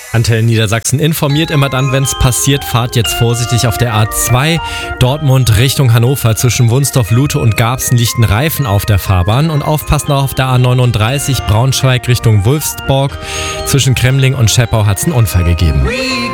Antenne Niedersachsen informiert immer dann, wenn es passiert. Fahrt jetzt vorsichtig auf der A2 Dortmund Richtung Hannover. Zwischen Wunsdorf, Lute und Garbsen liegt ein Reifen auf der Fahrbahn. Und aufpassen auch auf der A39 Braunschweig Richtung Wolfsburg. Zwischen Kremling und Scheppau hat es einen Unfall gegeben.